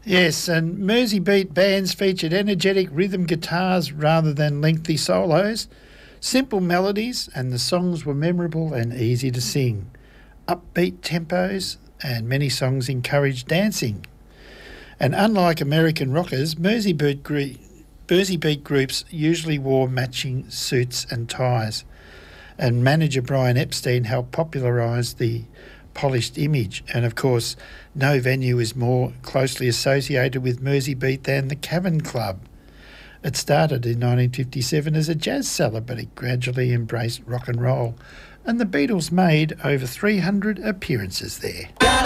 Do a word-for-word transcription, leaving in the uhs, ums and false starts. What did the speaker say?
Yes, and Mersey beat bands featured energetic rhythm guitars rather than lengthy solos, simple melodies, and the songs were memorable and easy to sing. Upbeat tempos, and many songs encouraged dancing. And unlike American rockers, Mersey beat, gre- Mersey beat groups usually wore matching suits and ties. And manager Brian Epstein helped popularise the polished image. And of course, no venue is more closely associated with Mersey Beat than the Cavern Club. It started in nineteen fifty-seven as a jazz cellar, but it gradually embraced rock and roll. And the Beatles made over three hundred appearances there.